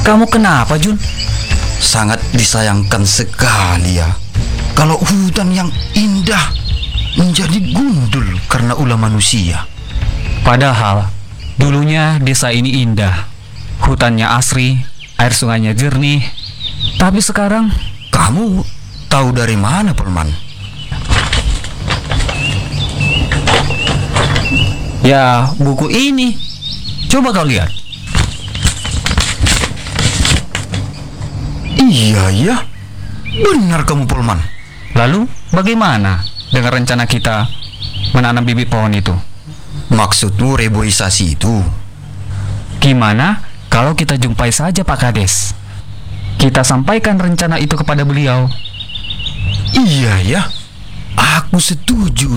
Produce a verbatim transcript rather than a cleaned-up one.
Kamu kenapa, Jun? Sangat disayangkan sekali ya, kalau hutan yang indah menjadi gundul karena ulah manusia. Padahal dulunya desa ini indah. Hutannya asri, air sungainya jernih. Tapi sekarang... Kamu tahu dari mana, Polman? Ya, buku ini. Coba kau lihat. Iya ya, benar kamu, Polman. Lalu bagaimana dengan rencana kita menanam bibit pohon itu? Maksudmu reboisasi itu? Gimana kalau kita jumpai saja Pak Kades? Kita sampaikan rencana itu kepada beliau. Iya ya, aku setuju